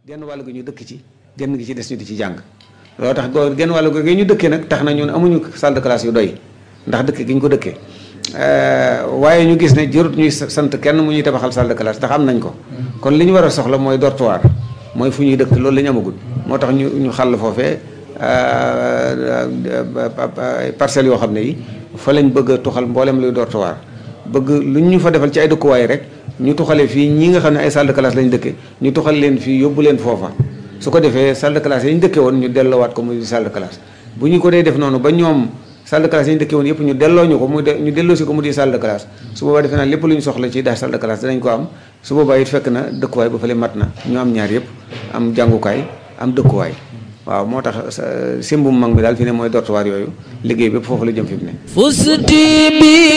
genn wàll gi ñu dëkk ci genn gi ci des ñu di ci jàng loolu tax genn wàll gi ñu dëkkee nag tax na ñun amuñu salle de classe yu doy ndax dëkk gi ñu ko dëkkee waaye ñu gis ne jërut ñuy sant kenn mu ñuy tabaxal salle de classe ndax am nañ ko kon li ñu war a soxla mooy dortoir mooy fu ñuy dëkk loolu la ñu amagul moo tax ñu xàll foofee parcelles yoo xam ne yi fa lañ bëgg a tuxal mboolem luy dortoir bëgg lu ñu fa defal ci ay dëkkuwaay rek ñu tuxale fii ñi nga xam ne ay salle de classe lañ dëkke ñu tuxal leen fii yóbbu leen foofa su ko defee salle de classe yi ñu dëkke woon ñu delloowaat ko muy salle de classe bu ñu ko dee def noonu ba ñoom salle de classe yi ñu dëkke woon yëpp ñu delloo ñu ko ñu delloo si ko mu di salle de classe su boobaa defe naa lépp lu ñu soxla ci daa salle de classe danañ ko am su boobaa it fekk na dëkkuwaay ba fële mat na ñu am ñaar yëpp am jàngukaay am dëkkuwaay waaw moo tax simbum mag mi daal fi ne mooy dortoir yooyu liggéey bépp foofu la jëm fi mu ne fusti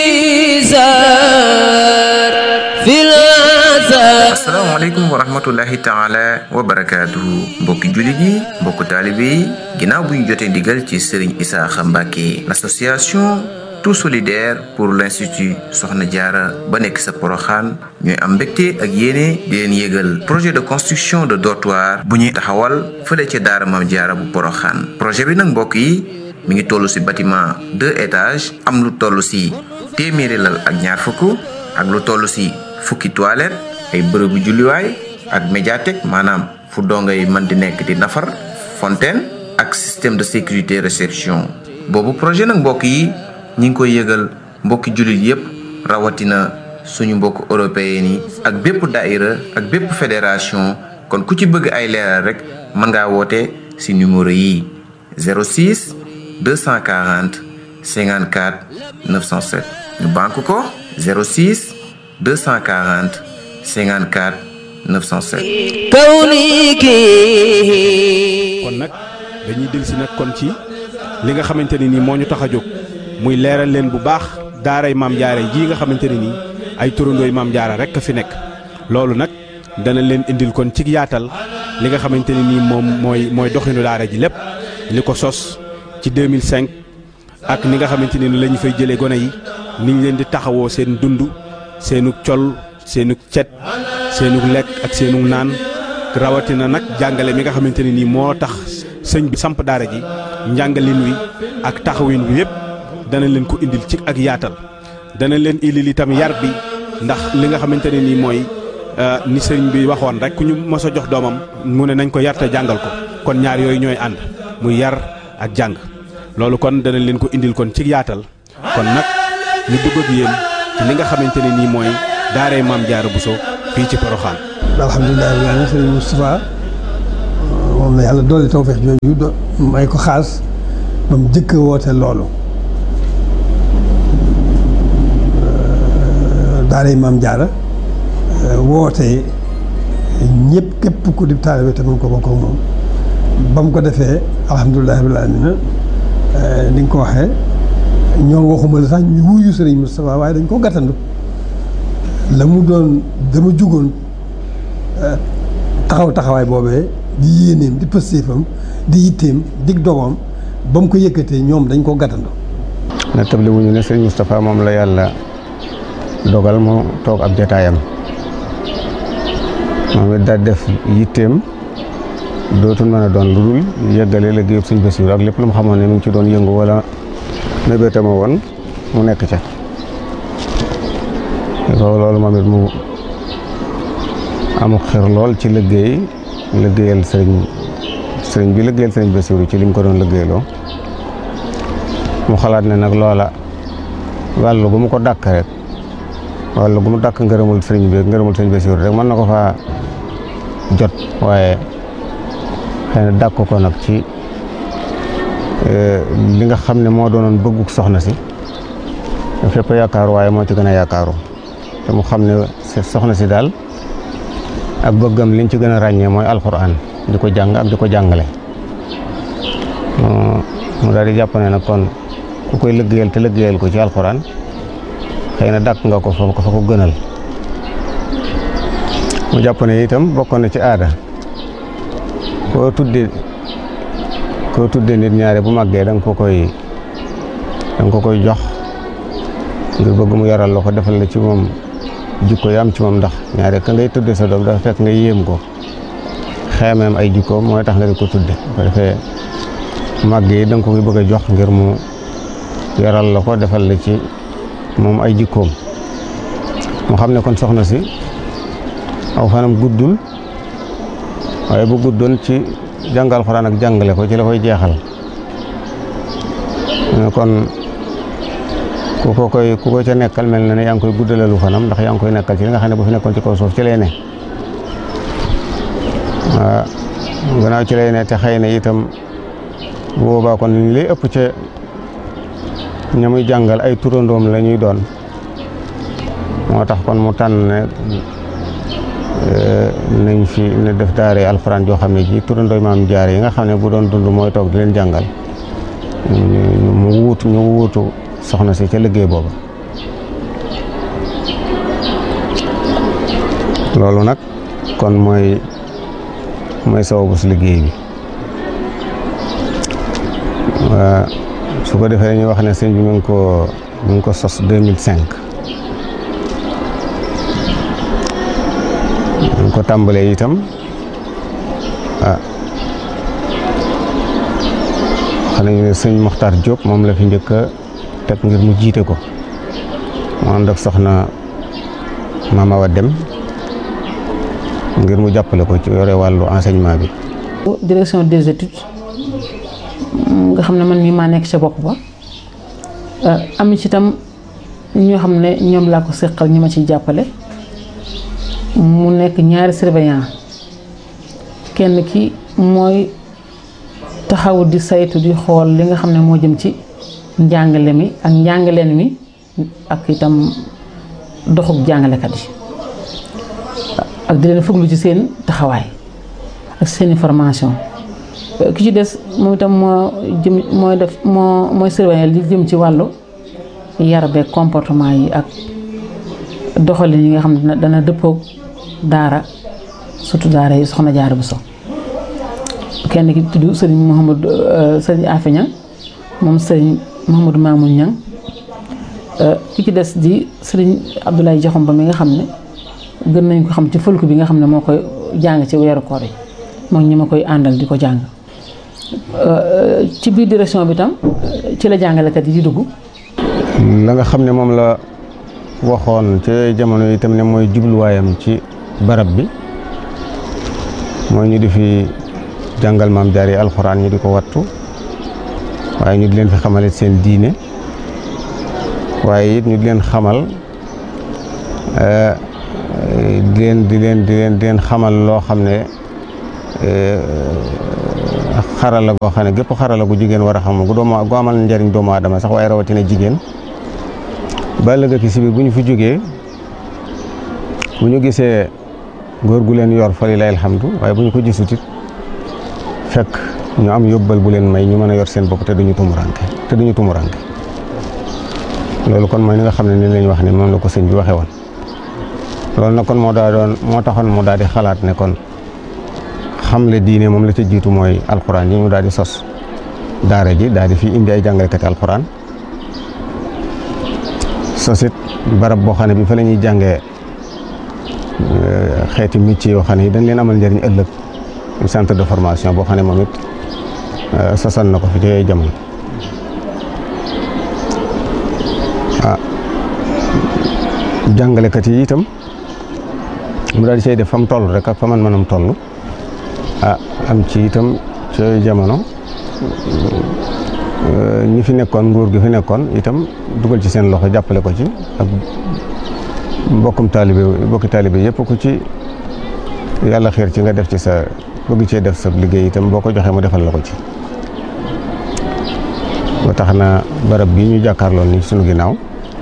bizar fil asalaamaaleykum wa rahmatullahi taala wa barakaatuhu mbokki jullit yi mbokku taalibe yi ginnaaw bu ñu jotee ndigal ci Serigne Isaaxa Mbàkke l'association tout solidaire pour l'institut Soxna Jaara ba nekk sa Poroxaan ñooy am mbégte ak yéene di leen yégal projet de construction de dortoir bu ñuy taxawal fële ca daara Maam Jaara bu Poroxaan projet bi nag mbokk yi mi ngi toll ci bâtiment 2 étages am lu toll ci téeméeri lal ak ñaar fukk ak lu toll ci fukki toilette ay bërëbu julliwaay ak médiathèque maanaam fu dongay mën di nekk di nafar fontaine ak système de sécurité réception boobu projet nag mbokk yi ñi ngi koy yëgal mbokki jullit yépp rawatina suñu mbokk européen yi ak bépp daïra ak bépp fédération kon ku ci bëgg ay leeral rek mën ngaa woote ci numéro yi 06 240 54 907 ñu banque ko 06 240 54 907 kon nag dañuy dellusi nag kon ci li nga xamante ne nii moo ñu tax a jóg muy leeral leen bu baax daaray Maam Jaara ji nga xamante ne nii ay turandooy Maam Jaara rek a fi nekk loolu nag dana leen indil kon ci yaatal li nga xamante ne nii moom mooy doxinu daara ji lépp li ko sos ci 2005 ak ni nga xamante ne ni la ñu fay jëlee gone yi ni ñu leen di taxawoo seen dund seenug col seenug cet seenug lekk ak seenug naan rawatina nag jàngale mi nga xamante ne nii moo tax sëñ bi samp daara ji njàngalin wi ak taxawin wi yépp dana leen ko indil ci ak yaatal dana leen indil itam yar bi ndax li nga xamante ne nii mooy ni sëñ bi waxoon rek ku ñu mos a jox doomam mu ne nañ ko yar te jàngal ko kon ñaar yooyu ñooy ànd muy yar ak jàng loolu kon dana leen ko indil kon ci yaatal kon nag ñu dugg ak yéen ci li nga xamante ne nii mooy daaray Maam Jaara Buso fii ci Poroxaan. alhamdulilah rabbil aalamiin sëriñ Moustapha moom la yàlla doole tawfeex jooju may ko xaas ba mu jëkk woote loolu daaray Maam Jaara woote ñëpp képp ku di taalibe te mën ko bokk ak moom ba mu ko defee alhamdulilah rabbil aalamiin ni nga ko waxee ñoom waxuma la sax ñu wuyu sëriñ Moustapha waaye dañ ko gàttandu la mu doon dama jugoon taxawaay boobee di yéeneem di pëstéefam di yitteem dig dogoom ba mu ko yëkkatee ñoom dañ ko gàttandu na table wuñu ne sëriñ Moustapha moom la yàlla dogal mu toog ab jataayam moom it daal def yitteem dootul mën a doon lu dul yëggale liggéeyu Sëriñ Basiru ak lépp lu mu xamoon ne mu ngi ci doon yëngu wala mébétama woon mu nekk ca loolu moom it mu amu xir lool ci liggéeyal sëriñ bi liggéeyal Sëriñ Basiru ci li mu ko doon liggéeyloo mu xalaat ne nag loola wàllu gu mu ko dàkk rek wàllu gu mu dàkk ngërëmul sëriñ Basiru rek mën na ko faa jot waaye xëy na dàkk ko nag ci li nga xam ne moo doonoon bëgguk soxna si fépp yaakaaru waaye moo ci gën a yaakaaru te mu xam ne soxna si daal ak bëggam liñ ci gën a ràññee mooy alxuraan di ko jàng ak di ko jàngale mu daal di jàpp ne nag kon ku koy liggéeyal te liggéeyal ko ci alxuraan xëy na dàkk nga ko fa ko gënal mu jàpp ne itam bokkoon na ci aada koo tuddee nit ñaare bu màggee da nga ko koy jox ngir bëgg mu yaral la ko defal la ci moom jikko yi am ci moom ndax ñaare ka ngay tuddee sa doom dafa fekk nga yéem ko xeemeem ay jikkoom mooy tax nga di ko tudde bu ko defee màgg yi da nga ko koy bëgg a jox ngir mu yaral la ko defal la ci moom ay jikkoom mu xam ne kon soxna si aw fanam guddul waaye bu guddoon ci jàngal Alxuraan ak jàngale ko ci la koy jeexal kon ku ko ca nekkal mel na ne yaa ngi koy guddalalu fanam ndax yaa ngi koy nekkal ci li nga xam ne bu fi nekkoon ci kaw suuf ci lay ne waaw gannaaw ci lay ne te xëy na itam bu boobaa kon li lay ëpp ca ña muy jàngal ay turandoom la ñuy doon moo tax kon mu tànn ne nañ fi ne def daare alxuraan joo xam ne ji turandooy maam jaar yi nga xam ne bu doon dund mooy toog di leen jàngal ñu wuutu soxna si ca liggéey booba loolu nag kon mooy sababu si liggéey bi su ko defee dañuy wax ne sëñ bi mi ngi ko sos 2005 ñu ko tàmbalee itam xam nañu ne sëñ Mokhtar Diop moom la fi njëkk a teg ngir mu jiite ko mu ànd ak soxna Mama Awa Dem ngir mu jàppale ko ci yore wàllu enseignement bi. direction des études nga xam ne man mii maa nekk ca bopp ba am ci itam ñoo xam ne ñoom laa ko seqal ñi ma ciy jàppale mu nekk ñaari surveillant kenn ki mooy taxaw di saytu di xool li nga xam ne moo jëm ci njàngale mi ak njàngaleen mi ak itam doxub jàngalekat yi ak di leen fuglu ci seen taxawaay ak seen formation ki ci des moom itam mooy surveiller li jëm ci wàllu yar beeg comportement yi ak doxalin yi nga xam ne dana dëppoog daara surtout daara yi soxna Jaara Buso kenn ki tudd sëriñ Afe Ñang moom sëriñ Mouhamadou Mamoun Ñang ki ci des di sëriñ Abdoulaye Jaxum ba mi nga xam ne gën nañ ko xam ci fëlku bi nga xam ne moo koy jàng ci weeru koor yi moom ñi ma koy àndal di ko jàng ci biir direction bi tam ci la jàngalekat yi di dugg. la nga xam ne moom la waxoon ci jamono yi itam ne mooy jubluwaayam ci barab bi mooy ñu di fi jàngal maam jaar yi alxuraan ñu di ko wattu waaye ñu di leen fi xamale seen diine waaye it ñu di leen xamal di leen xamal loo xam ne xarala goo xam ne gépp xarala gu jigéen war a xam gu amal njariñ doomu aadama sax waaye rawatina jigéen ba ëllëg ki si biir bu ñu fi jógee bu ñu gisee góor gu leen yor fa lillahi alhamdu waaye bu ñu ko gisut it fekk ñu am yóbbal bu leen may ñu mën a yor seen bopp te duñu tumuranke loolu kon mooy ni nga xam ne ni lañ wax ni moom la ko sëñ bi waxee woon loolu nag kon moo taxoon mu daal di xalaat ne kon xamle diine moom la ca jiitu mooy alxuraan yi ñu daal di sos daara ji daal di fi indi ay jàngalekati alxuraan sosit barab boo xam ne bi fa la ñuy jàngee xeeti métier yoo xam ne dañ leen amal njëriñ ëllëg centre de formation boo xam ne moom it sosan na ko fi ci jamono jàngalekat yi itam mu daal di say def fa mu toll rek ak fa man mënam toll am ci itam ci jamono ñi fi nekkoon nguur gi fi nekkoon itam dugal ci seen loxo jàppale ko ci ak bokki taalibe yëpp ku ci yàlla xiir ci nga def ci sa bëgg cee def sa liggéey itam boo ko joxee mu defal la ko ci ba tax na barab bi ñu jàkkaarloon ni sunu ginnaaw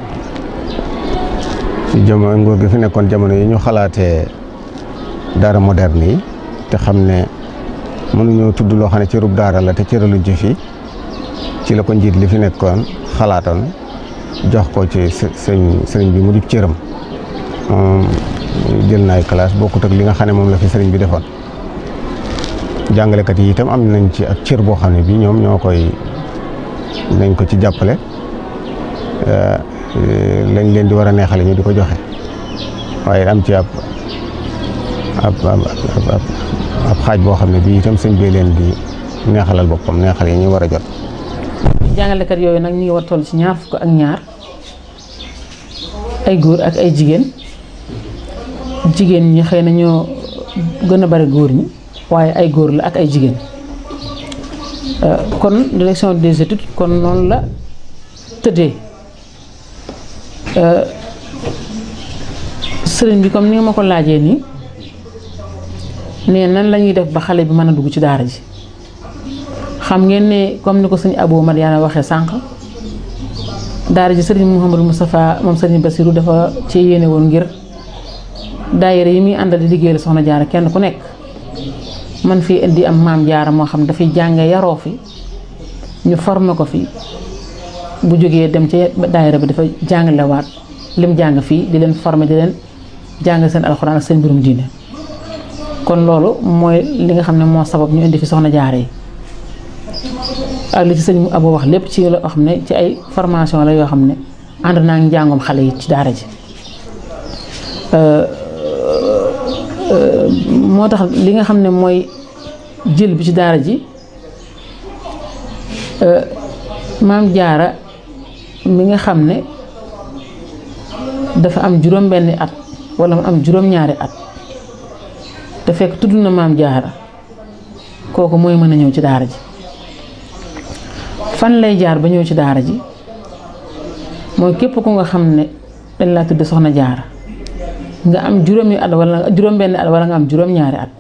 ci jamono nguur gi fi nekkoon jamono yi ñu xalaatee daara moderne yi te xam ne mënuñoo tudd loo xam ne cërub daara la te cëraluñ ci fii ci la ko njiit li fi nekkoon xalaatoon jox ko ci sëriñ bi mu di cëram jël na ay classe bokkut ak li nga xam ne moom la fi sëriñ bi defoon jàngalekat yi itam am nañ ci ak cër boo xam ne bi ñoom ñoo koy nañ ko ci jàppale lañ leen di war a neexale ñu di ko joxe waaye am ci ab ab xaaj boo xam ne bii itam sëñ bi leen di neexalal boppam neexal yi ñu war a jot. jàngalekat yooyu nag ñu ngi war toll ci 22 ay góor ak ay jigéen ñi xëy na ñoo gën a bari góor ñi waaye ay góor la ak ay jigéen kon direction des études kon noonu la tëddee sëriñ bi comme ni nga ma ko laajee nii ne nan la ñuy def ba xale bi mën a dugg ci daara ji xam ngeen ne comme ni ko sëñ Abou Mariana waxee sànq daara ji sëriñ Mouhamadou Moustapha moom sëriñ Bassirou dafa ci yéene woon ngir daayira yi muy àndal di liggéeyal soxna jaara kenn ku nekk man fii indi am maam jaara moo xam dafay jànge yaroo fi ñu formé ko fi bu jógee dem ci daayira bi dafa jàngalewaat lim jàng fii di leen formé di leen jàng seen alxuraan ak seen mbirum diine kon loolu mooy li nga xam ne moo sabab ñu indi fi soxna jaara yi ak li ci sëñ Abou wax lépp ci loo xam ne ci ay formation la yoo xam ne ànd naa ngi njàngum xale yi ci daara ji moo tax li nga xam ne mooy jël bi ci daara ji maam jaara mi nga xam ne dafa am juróom-benni at wala mu am juróom-ñaari at te fekk tudd na maam jaara kooku mooy mën a ñëw ci daara ji fan lay jaar ba ñëw ci daara ji mooy képp ku nga xam ne dañ laa tudd soxna jaara nga am juróomi at wala juróom-benni at wala nga am juróom-ñaari at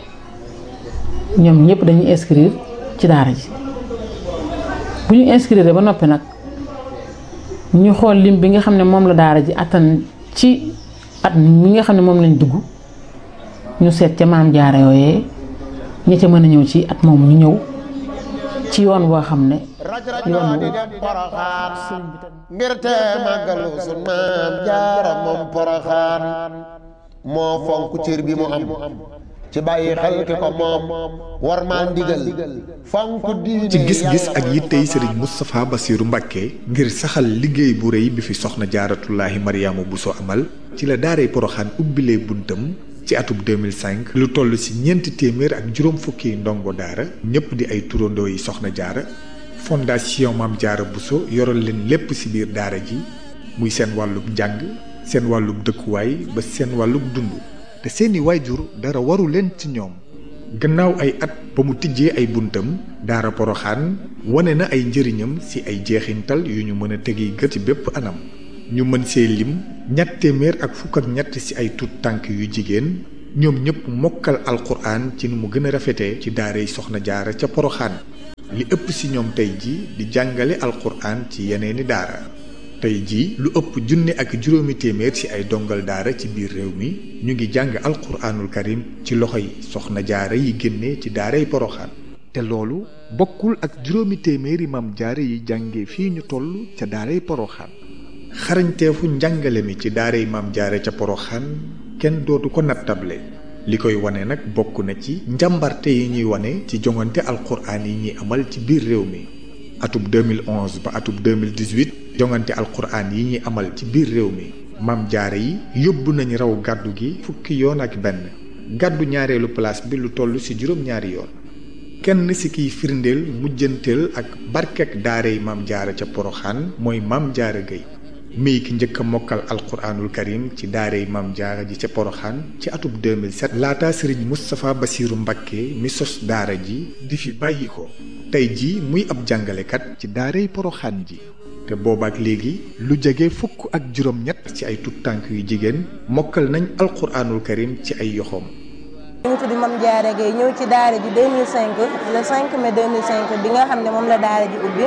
ñoom ñëpp dañuy inscrire ci daara ji bu ñu inscrire ba noppi nag ñu xool lim bi nga xam ne moom la daara ji attan ci at mi nga xam ne moom lañ dugg ñu seet ca maam jaara yooyee ña ca mën a ñëw ci at moomu ñu ñëw ci yoon boo xam ne yoon ngir te màggalu sun maam jaara moom Poroxaan moo fonk cër bi mu am ci bàyyi xel ki ko moom war maa ndigal fonk diine ci gis-gis ak yittey sëriñ Moustapha Bassirou Mbacké ngir saxal liggéey bu rëy bi fi soxna jaaratullaahi Mariama Bousso amal ci la daaray Poroxaan ubbilee buntam ci atub 2005 lu toll ci 400 ak juróom fukki ndongo daara ñëpp di ay turandoo yi soxna jaara fondation Maam Jaara Bousso yoral leen lépp ci biir daara ji muy seen wàllub njàng seen wàllub dëkkuwaay ba seen wàllub dund te seeni waajur dara waru leen ci ñoom gannaaw ay at ba mu tijjee ay buntam daara Poroxaan wane na ay njëriñam ci ay jeexintal yu ñu mën a tegi gët ci bépp anam ñu mën see lim 253 ci ay tuut tànk yu jigéen ñoom ñëpp mokkal alquran ci nu mu gën a rafetee ci daaray soxna jaara ca Poroxaan li ëpp ci ñoom tey ji di jàngale alquran ci yeneeni daara tey ji lu ëpp 1,500 ci ay dongal daara ci biir réew mi ñu ngi jàng alquranul karim ci loxoy soxna jaara yi génnee ci daaray Poroxaan te loolu bokkul ak 200 maam jaara yi jànge fii ñu toll ca daaray Poroxaan xarañteefu njàngale mi ci daaray maam jaara ca Poroxaan kenn dootu ko nattable li koy wane nag bokk na ci njàmbarte yi ñuy wane ci jongante alquran yi ñuy amal ci biir réew mi atub 2011 ba atub 2018 jongante alquran yi ñuy amal ci biir réew mi maam jaara yi yóbbu nañ raw gàddu gi fukki yoon ak benn gàddu ñaareelu place bi lu toll ci juróom-ñaari yoon kenn ci kiy firndeel mujjanteel ak barkek daaray maam jaara ca Poroxaan mooy maam jaara Gueye mii ki njëkk a mokkal alquranul karim ci daaray maam jaara ji ca Poroxaan ci atub 2007 laata sëriñ Moustapha Bassirou Mbacké mi sos daara ji di fi bàyyi ko tey ji muy ab jàngalekat ci daaray Poroxaan ji te boobaak léegi lu jege fukk ak juróom-ñett ci ay tut tànk yu jigéen mokkal nañ alquranul karim ci ay yoxoom. ñu ngi tudd Mame Diarra Gueye ñëw ci daara ji 2005 le 5 mai 2005 bi nga xam ne moom la daara ji ubbi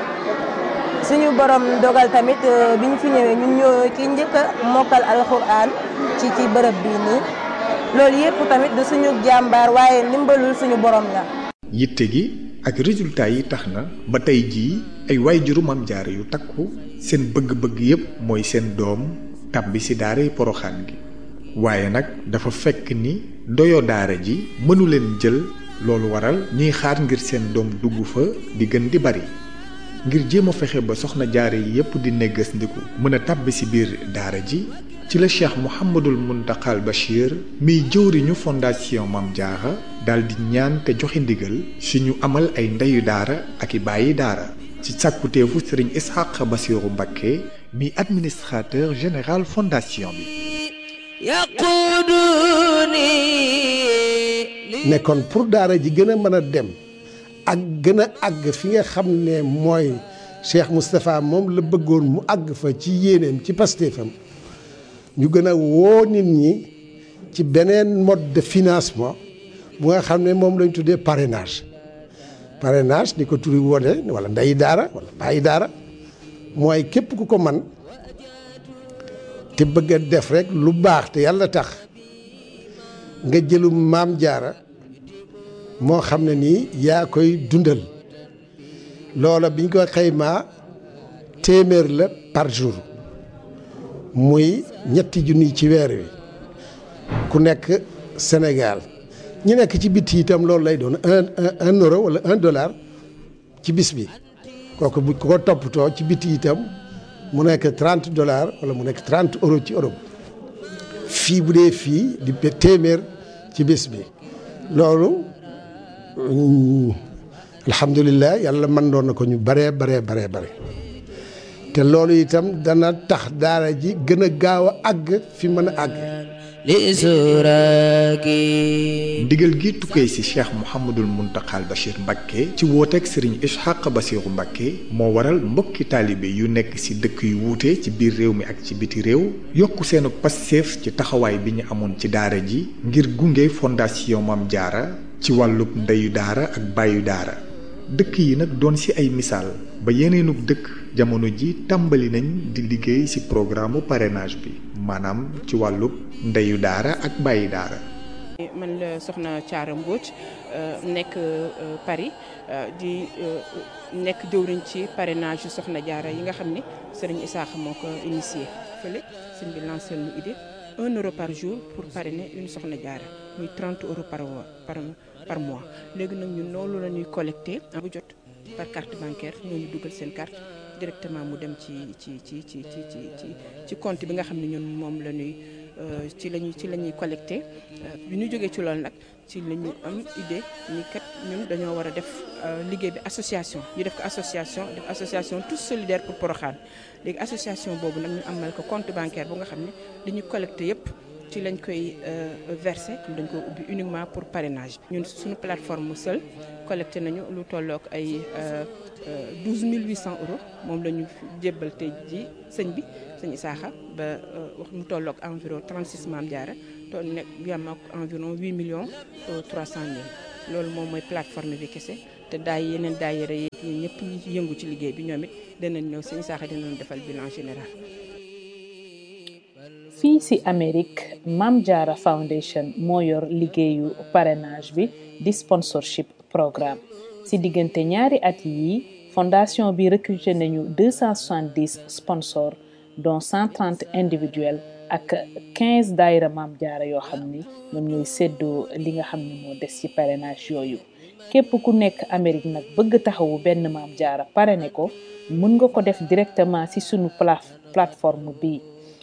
suñu borom dogal tamit bi ñu fi ñëwee ñun ñoo ci njëkk a mokkal alquran ci bërëb bii nii loolu yëpp tamit du suñu jàmbaar waaye ndimbalul suñu borom la. yitte gi ak résultat yi tax na ba tey jii ay waajuru Maam Jaara yu takku seen bëgg-bëgg yépp mooy seen doom tàbbi ci daaray Poroxaan gi waaye nag dafa fekk ni doyo daara ji mënu leen jël loolu waral ñuy xaar ngir seen doom dugg fa di gën di bari ngir jéem a fexe ba soxna jaara yi yépp di néggandiku mën a tàbbi ci biir daara ji ci la Cheikh Mouhamadul Muntaxal Bachir miy jëwriñu fondation Mame Diarra daal di ñaan te joxe ndigal suñu amal ay ndeyu daara ak i bàyyi daara ci sàkkuteefu sëriñ Ishaq Bassirou Mbacké mi administrateur général fondation bi. nekkoon pour daara ji gën a mën a dem ak gën a àgg fi nga xam ne mooy Cheikh Moustapha moom la bëggoon mu àgg fa ci yéeneem ci pastéefam ñu gën a woo nit ñi ci beneen mode de financement bu nga xam ne moom lañ tuddee parrainage. parrainage ni ko turi wone wala ndeyi daara wala bàyyi daara mooy képp ku ko man te bëgg a def rek lu baax te yàlla tax nga jëlu Maam Jaara moo xam ne nii yaa koy dundal loola biñ ko xaymaa téeméer la par jour muy ñetti junni ci weer wi ku nekk Sénégal ñi nekk ci biti itam loolu lay doon un euro wala $1 ci bis bi kooku bu ko toppatoo ci biti itam mu nekk $30 wala mu nekk 30 euros ci Europe fii bu dee fii di téeméer ci bis bi loolu alhamdulilah yàlla mën doon na ko ñu bare te loolu itam dana tax daara ji gën a gaaw a àgg fi mën a àgg. ndigal gi tukkee ci Cheikh Mouhamadul Muntaxal Bachir Mbacké ci wooteeg Serigne Ishaq Bassirou Mbacké moo waral mbokki taalibe yu nekk ci dëkk yu wuute ci biir réew mi ak ci biti réew yokku seenu passeef ci taxawaay bi ñu amoon ci daara ji ngir gunge fondation Mame Diarra ci wàllub ndeyu daara ak bàyyu daara dëkk yi nag doon ci ay misaal ba yeneenug dëkk jamono ji tàmbali nañ di liggéey ci programme parrainage bi maanaam ci wàllub ndeyu daara ak bàyyi daara. man la soxna Thiara Mbodj nekk Paris di nekk jëwriñ ci parrainage yu soxna Diarra yi nga xam ni Serigne Issakha moo ko initié fële sëñ bi lancé lu idée €1 par jour pour parrainer une soxna Diarra muy €30 par mois léegi nag ñun loolu la ñuy collecté bu jot par carte bancaire ñooñu dugal seen carte directement mu dem ci compte bi nga xam ne ñun moom la ñuy ci la ñuy collecté bi ñu jógee ci loolu nag ci la ñu am idée ni kat ñun dañoo war a def liggéey bi association ñu def ko association tous solidaires pour Porokhane léegi association boobu nag ñu amal ko compte bancaire bu nga xam ne li ñu collecté yépp ci lañ koy verser dañ ko ubbi uniquement pour parrainage ñun suñu plateforme seul collecté nañu lu tollook ay 12 800 € moom la ñu jébbal tey ji sëñ Issakha ba wax mu tollook environ 36 Mame Diarra toll nekk yam ak environ 8 300 000 loolu moom mooy plateforme bi kese te yeneen daayira yi ñëpp ñi ci yëngu ci liggéey bi ñoom it danañ ñëw sëñ Issakha dinañ defal bilan général. fii ci Amérique Mame Diarra Foundation moo yor liggéeyu parrainage bi di sponsorship programme ci diggante ñaari at yi fondation bi recruté nañu 270 sponsors dont 130 individuels ak 15 daayira Mame Diarra yoo xam ni ñoom ñooy séddoo li nga xam ne moo des ci parrainage yooyu képp ku nekk Amérique nag bëgg taxawu benn Mame Diarra parrainé ko mën nga ko def directement ci sunu plateforme bi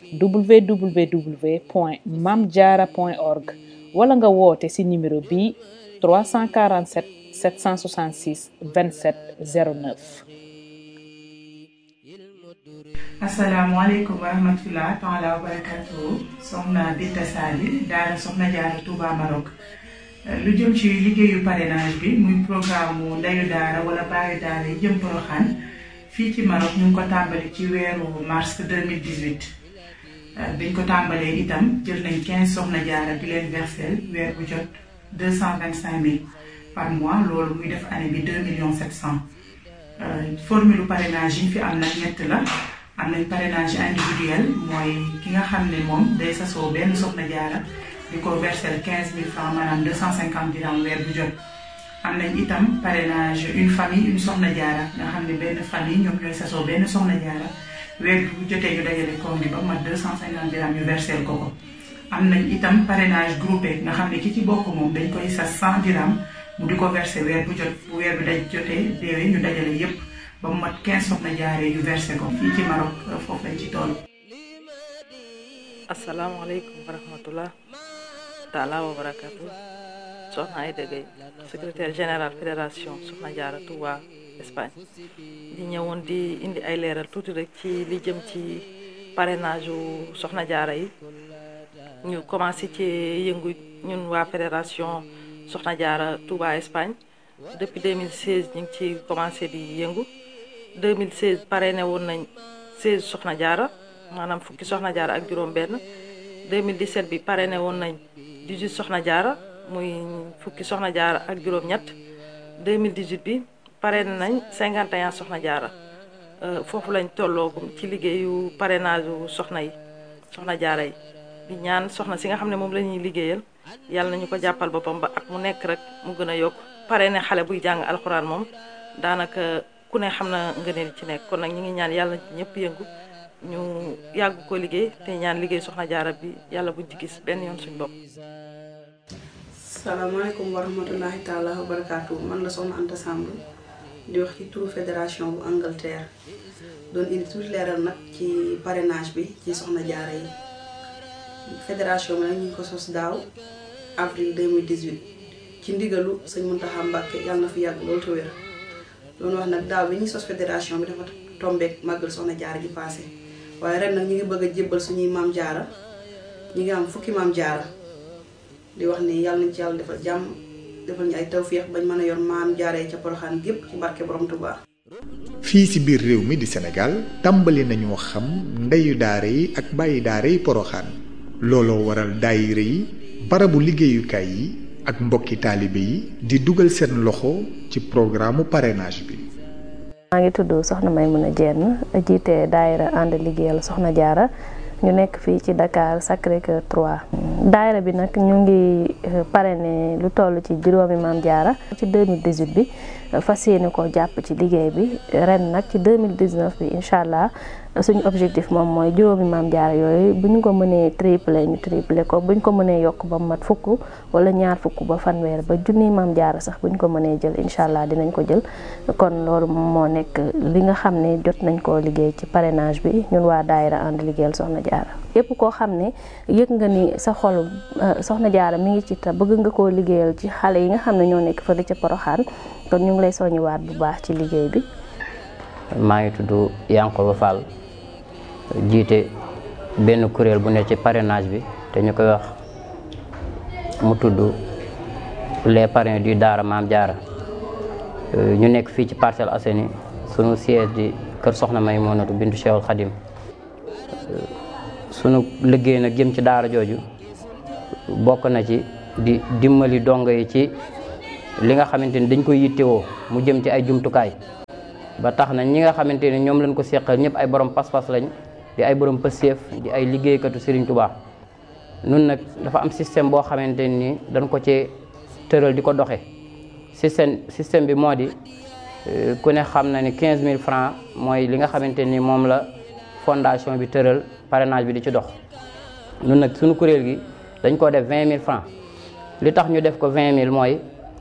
www.mamediarra.org wala nga woote ci numéro bi 347 766 27 09. asalaamaaleykum wa rahmatulah taala wa barakatuhu soxna Binta Sali daara soxna Diarra Touba Maroc lu jëm ci liggéeyu parrainage bi muy programme mu ndeyu daara wala baayu daara yi jëm Porokhane fii ci Maroc ñu ngi ko tàmbali ci weeru mars 2018 biñ ko tàmbalee itam jël nañ 15 soxna Diarra di leen versel weer bu jot 225 000 par mois loolu muy def année bi 2 700 000 formule parrainage yi fi am nag ñett la. am nañ parrainage individuel mooy ki nga xam ne moom day sasoo benn soxna Diarra di ko verser 15 000 francs maanaam 250 dirhams weer bu jot. am nañ itam parrainage une famille une soxna Diarra nga xam ne benn famille ñoom ñooy sasoo benn soxna Diarra weer bu jotee ñu dajale koom bi ba mat 250 dirhams ñu verser ko. am nañ itam parrainage groupé nga xam ne ki ci bokk moom dañ koy sas 100 dirhams mu di ko verser weer bu jot bu weer bi daj jotee déwee ñu dajale yépp ba mu mat 15 soxna Diarra yu versé ko fii ci Maroc foofu lañ ci toll. asalaamaaleykum wa rahmatullah taala wa barakatu. Soxna Aïda Gueye, secrétaire général fédération Soxna Jaara Touba Espagne, di ñëwoon di indi ay leeral tuuti rek ci li jëm ci parrainage u Soxna Jaara yi. ñu commencé ci yëngu ñun waa fédération Soxna Jaara Touba Espagne depuis 2016 ñu ngi ci commencé di yëngu. 2016 parrainé woon nañ 16 Soxna Jaara, maanaam fukki Soxna Jaara ak juróom benn. 2017 bi parrainé woon nañ 18 Soxna Jaara, muy fukki Soxna Jaara ak juróom ñett. 2018 bi parrainé nañ 51 Soxna Jaara. Foofu lañ tolloogum ci liggéeyu parrainage u soxna yi Soxna Jaara yi. di ñaan soxna si nga xam ne moom la ñuy liggéeyal yàlla nañu ko jàppal boppam ba at mu nekk rek mu gën a yokk. parrainé xale buy jàng alxuraan moom daanaka ku ne xam na ngëneel ci nekk, kon nag ñu ngi ñaan yàlla ci ñëpp yëngu ñu yàgg ko liggéey te ñaan liggéey Soxna Jaara bi yàlla buñ ci gis benn yoon suñ bopp. salaamaaleykum wa rahmatullahi taala wa barakaatu. Man la Soxna Anta Samb di wax ci turu fédération bu Angleterre doon indi tuuti leeral nag ci parrainage bi ci Soxna Jaara yi. fédération bi nag ñu ngi ko sos daaw avril 2018 ci ndigalu sëñ Muntaxa Mbàkke yàlla na fi yàgg loolu te wér. doon wax nag daaw bi ñuy sos fédération bi dafa tombeek màggal Soxna Jaara ji passé, waaye ren nag ñu ngi bëgg a jébbal suñuy maam jaara, ñu ngi am fukki maam jaara. di wax ni yàlla nañ ci yàlla defal jàmm, defal ñu ay tawféex bañ mën a yor maam jaara yi ca Poroxaan gépp ci barke Borom Tuubaa. fii ci biir réew mi di Sénégal tàmbali nañoo xam ndeyu daara yi ak bàyyi daara yi Poroxaan. looloo waral daayira yi, barabu liggéeyukaay yi ak mbokki taalibe yi di dugal seen loxo ci programme parrainage bi. maa ngi tudd Soxna Maymuna Jenn, jiite daayira ànd liggéeyal Soxna Jaara, ñu nekk fii ci Dakar Sacré-Cœur 3. daayira bi nag ñu ngi parrainé lu toll ci juróomi maam jaara ci 2018 bi, fas yéene ko jàpp ci liggéey bi. ren nag ci 2019 bi incha allah suñu objectif moom mooy juróomi maam jaara yooyu bu ñu ko mënee tripler ñu tripler ko, bu ñu ko mënee yokk ba mat fukk wala ñaar fukk ba fanweer ba junni maam jaara sax bu ñu ko mënee jël incha allah dinañ ko jël. kon loolu moo nekk li nga xam ne jot nañ koo liggéey ci parrainage bi ñun waa daayira ànd liggéeyal Soxna Jaara. yépp koo xam ne yëg nga ni sa xol Soxna Jaara mi ngi ci te bëgg nga koo liggéeyal ci xale yi nga xam ne ñoo nekk fële ca Poroxaan, kon ñu ngi lay soññiwaat bu baax ci liggéey bi. maa ngi tudd Yankoba Fall, jiite benn kuréel bu ne ci parrainage bi te ñu koy wax mu tudd les parrains du Daara Maam Jaara. ñu nekk fii ci Parcelles Assainies, sunu siège di kër Soxna Maymunatu bintu Cheikhul Khadim. sunu liggéey nag jëm ci daara jooju bokk na ci di dimbali dongo yi ci li nga xamante ni dañ koy yittewoo mu jëm ci ay jumtukaay. ba tax na ñi nga xamante ni ñoom lañ ko seqal ñëpp ay borom pas-pas lañ, di ay borom pëseef, di ay liggéeykatu Serigne Touba. nun nag dafa am système boo xamante ni dañ ko ci tëral di ko doxe système bi moo di ku ne xam na ni 15 000 francs mooy li nga xamante ni moom la fondation bi tëral parrainage bi di ci dox. nun nag suñu kuréel gi dañ ko def 20 000 francs. li tax ñu def ko 20 000 mooy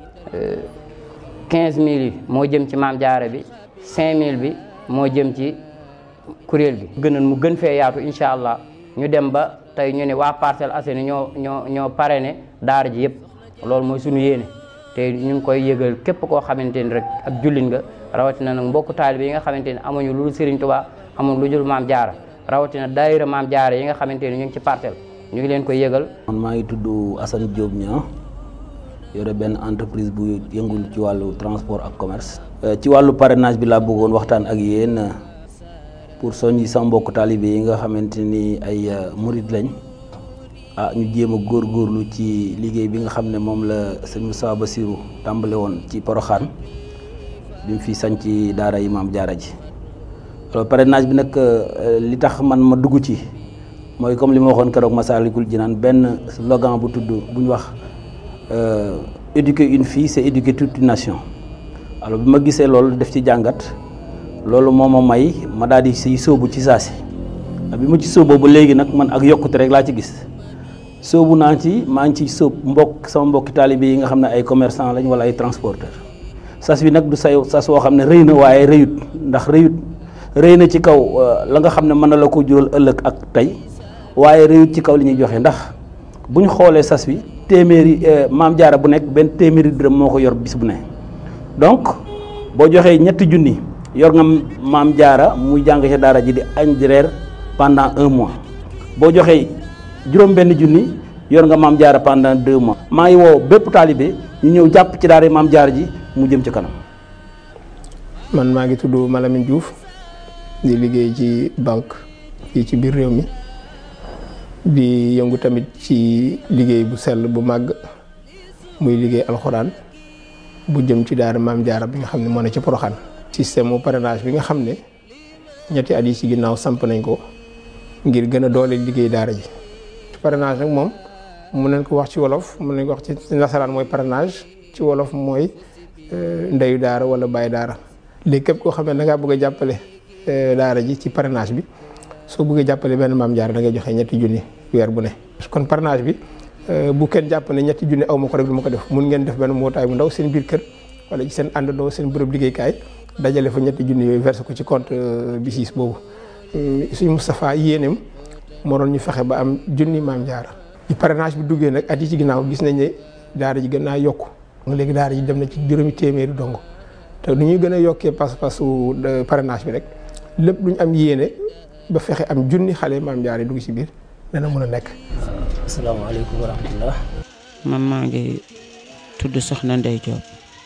15 000 yi moo jëm ci maam jaara bi, 5 000 bi moo jëm ci kuréel gi. gënoon mu gën fee yaatu incha allah ñu dem ba tey ñu ne waa Parcelles Assainies ñoo parrainé daara ji yëpp. loolu mooy suñu yéene te ñu ngi koy yëgal képp koo xamante ni rek ab jullit nga, rawatina nag mbokku taalibe yi nga xamante ni amuñu lu dul Serigne Touba, amuñu lu dul maam jaara, rawatina daayira maam jaara yi nga xamante ni ñu ngi ci parcelle, ñu ngi leen koy yëgal. man maa ngi tudd Assane Diop Niang, yore benn entreprise bu yëngul ci wàllu transport ak commerce. ci wàllu parrainage bi laa bëggoon waxtaan ak yéen pour soññi sama mbokku taalibe yi nga xamante ni ay murid lañ. ñu jéem a góorgóorlu ci liggéey bi nga xam ne moom la sëñ Moussa Bassirou tàmbale woon ci Poroxaan bi mu fi sañ ci daara yi maam jaara ji. alors parrainage bi nag li tax man ma dugg ci mooy comme li ma waxoon keroog Massalikul Jinaan, benn slogan bu tudd bu ñu wax éduquer une fille c'est éduquer toute une nation. alors bi ma gisee loolu def ci jàngat, loolu moo ma may ma daal di siy sóobu ci saasi. bi ma ci sóoboo ba léegi nag man ak yokkute rek laa ci gis. soobu naa ci maa ngi ci sóob sama mbokki taalibe yi nga xam ne ay commerçant lañ wala ay transporteur. sas bi nag du sas woo xam ne rëy na waaye rëyut, ndax rëy na ci kaw la nga xam ne mën na la ko jural ëllëg ak tey, waaye réyut ci kaw li ñuy joxe ndax bu ñu xoolee sas wi téeméeri maam jaara bu nekk benn téeméeri dërëm moo ko yor bis bu ne donc boo joxee ñetti junni yor nga maam jaara muy jàng ca daara ji di añ di reer pendant 1 mois boo joxee juróom benn junni yor nga maam jaara pendant 2 mois. maa ngi woo bépp taalibe ñu ñëw jàpp ci daara maam jaara ji mu jëm ci kanam. man maa ngi tudd Malamine Diouf di liggéey ci banque fii ci biir réew mi di yëngu tamit ci liggéey bu sell bu màgg muy liggéey alxuraan bu jëm ci daara maam jaara bi nga xam ne moo ne ci Porokhane. système mu parrainage bi nga xam ne ñetti at yi ci ginnaaw samp nañ ko ngir gën a doole liggéey daara ji. parrainage nag moom mun nañ ko wax ci wolof mun nañ ko wax ci nasaraan mooy parrainage ci wolof mooy ndeyu daara wala bàyyi daara. léegi képp koo xam ne da ngaa bëgg a jàppale daara ji ci parrainage bi soo bëggee jàppale benn maam jaara da ngay joxe ñetti junni weer bu ne. kon parrainage bi bu kenn jàpp ne ñetti junni aw ma ko rek du ma ko def mun ngeen def benn mbootaay bu ndaw seen biir kër wala ci seen àndandoo seen bërëb liggéeykaay dajale fa ñetti junni yooyu versé ko ci compte BICIS boobu. suñu Moustapha yéeneem moo doon ñu fexe ba am junni maam jaara. ci parrainage bi duggee nag at yi ci ginnaaw gis nañ ne daara ji gën naa yokku léegi daara ji dem na ci juróomi téeméeri dong. te nu ñuy gën a yokkee pas-pasu parrainage bi rek lépp lu ñu am yéene ba fexe am junni xale maam jaara dugg ci biir dana mën a nekk. asalaamaaleykum wa rahmatullah. man maa ngi tudd Soxna Ndey Diop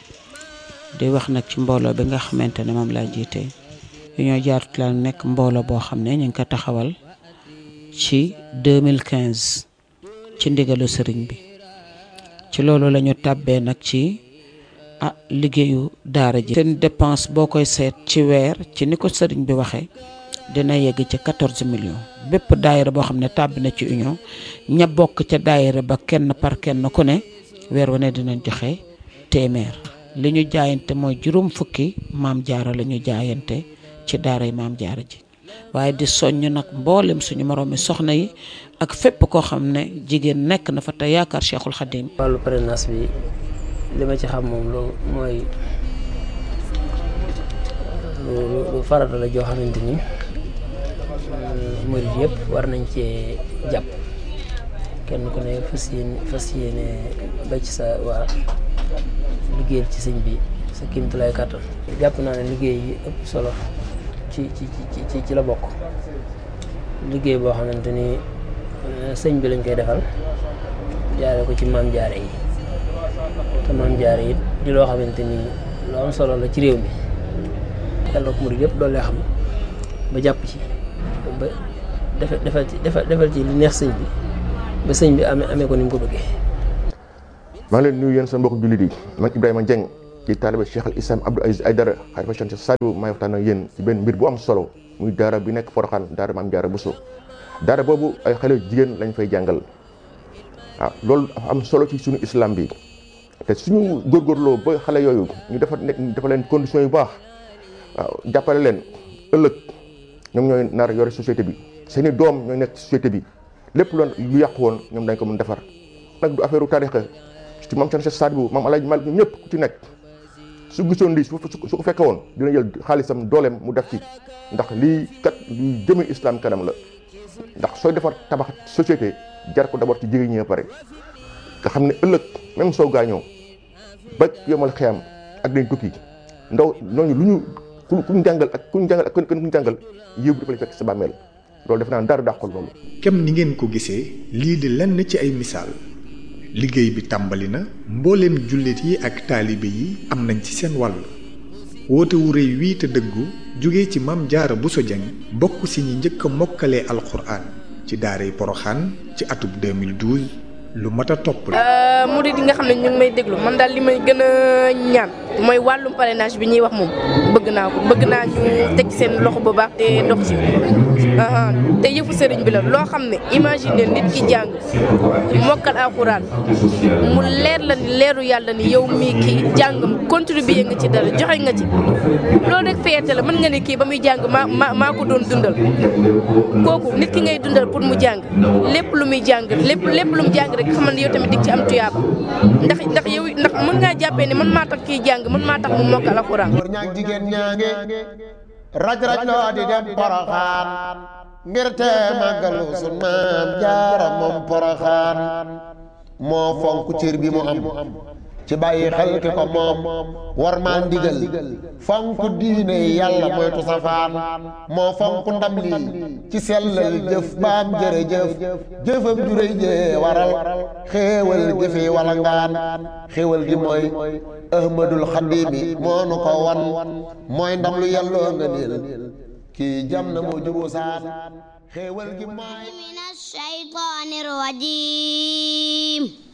di wax nag ci mbooloo bi nga xamante ne moom laa jiite Union Jaaratu la nekk mbooloo boo xam ne ñu ngi ko taxawal ci 2015 ci ndigalu sëriñ bi ci loolu la ñu tàbbee nag ci. liggéeyu daara ji seen dépense boo koy seet ci weer ci ni ko sëriñ bi waxee dina yegg ci 14 millions bépp daayira boo xam ne tàbbi na ci union ña bokk ca daayira ba kenn par kenn ku ne weer wu ne dinañ joxe téeméer li ñu jaayante mooy juróom fukki maam jaara la ñu jaayante ci daara yi maam jaara ji waaye di soññ nag mboolem suñu moroomi soxna yi ak fépp koo xam ne jigéen nekk na fa te yaakaar Cheikhul Khadim. wàllu parrainage bi li ma ci xam moom lu mooy lu farata la joo xamante ni murid yëpp war nañ cee jàpp kenn ku ne fas yéene ba ci sa waa liggéeyal ci sëñ bi sa kéemtulaay kàttan. jàpp naa ne liggéey yi ëpp solo ci la bokk liggéey boo xamante ni sëñ bi lañ koy defal jaare ko ci maam jaare yi te maam jaare yi di loo xamante ni lu am solo la ci réew mi yàlla ko murid yëpp doole xam ba jàpp ci ba defal ci li neex sëñ bi ba sëñ bi amee ko ni mu ko bëggee. maa ngi leen nuyu yéen seen mbokku jullit yi man Ibrahima Dieng ci taalibe Cheikh al Islam Abdou Aziz Aïdara xalifa Cheikh Sadou may waxtaan ak yéen ci benn mbir bu am solo muy daara bi nekk Porokhane daara Maam Jaara Bousso daara boobu ay xale jigéen lañ fay jàngal waaw loolu dafa am solo ci suñu islam bi te suñu góorgóorloo ba xale yooyu ñu dafa leen conditions yu baax waaw jàppale leen ëllëg ñoom ñooy nar yore société bi seeni doom ñooy nekk société bi lépp lu yàqu woon ñoom dañ ko mën defar nag du affaire tarixa ci maam Cheikh Sadou maam Alaaji Malik ñoom ñëpp ku ci nekk su gisoon lii su ko fekke woon dina jël xaalisam dooleem mu def ci ndax lii kat lu jëme islam kanam la ndax sooy defar tabax société jar ko d'abord ci jigéen ñi pare nga xam ne ëllëg même soo gaañoo ba yomal xiyam ak dañ tukki ndaw ñooñu lu ñu kuñ jàngal ak kuñ jàngal yéebu dafa lay fekk sa bàmmeel loolu def naa dara dàqul loolu. kem ni ngeen ko gisee lii di lenn ci ay misaal liggéey bi tàmbali na mbooleem jullit yi ak taalibe yi am nañ ci seen wàll woote wu rëy wii te dëggu jóge ci Maam Jaara Bousso Dieng bokk si ñi njëkk a mokkalee alxuraan ci daaray Porokhane ci atub 2012 lu mat a topp la. murid yi nga xam ne ñu ngi may déglu man daal li may gën a ñaan mooy wàllum parrainage bi ñuy wax moom bëgg naa ñu teg seen loxo bu baax te dox ci te yëfu sëriñ bi la loo xam ne imagine nit ki jàng mokkal alxuraan mu leer la ni leeru yàlla ni yow mii kii jàngam contribuer nga ci dara joxe nga ci loolu rek fierté la mën nga ne kii ba muy jàng maa ko doon dundal kooku nit ki ngay dundal pour mu jàng lépp lu muy jàng lépp lu mu jàng rek xamal ne yow tamit dig ci am tuyaaba ndax mën ngaa jàppee ne man maa tax kii jàng man maa tax mu mokkal alxuraan góor ñaag jigéen ñaange raj loo di dem Porokhane ngir te màggalu sun maam jaara moom poroxaan moo fonk cër bi mu am ci bàyyi xel ki ko moom war maa ndigal fonk diine yàlla moytu safaan moo fonk ndam lii ci sellal jëf baam jërëjëf jëfam juréy jee waral xéewal gi fi wala ngaan xéewal gi mooy ahmadul xadimi moo nu ko wan mooy ndam lu yàlloo nga niil kii jam na moo jubu saan xéewal gi mooy min ash-shaytaanir rajiim